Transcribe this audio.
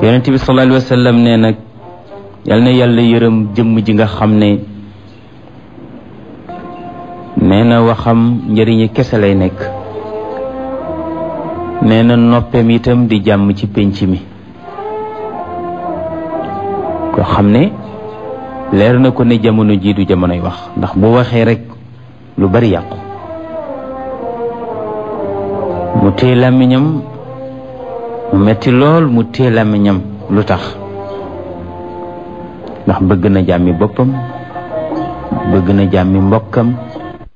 yonent bi sallallahu alayhi wa sallam ne nag yal na yàlla yërëm jëmm ji nga xam ne nee na waxam njëriñi kese lay nekk, nee na noppeem itam di jàmm ci pénc mi. koo xam ne leer na ko ne jamono jii du jamonoy wax, ndax bu waxee rek lu bari yàqu. mu téye làmmiñam, mu metti lool mu téye làmmiñam. lu tax? ndax bëgg na jàmmi boppam, bëgg na jàmmi mbokkam,